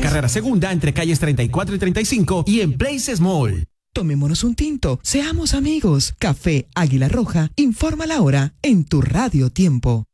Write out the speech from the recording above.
carrera segunda entre calles 34 y 35 y en Places Mall. Tomémonos un tinto, seamos amigos. Café Águila Roja informa la hora en tu Radio Tiempo.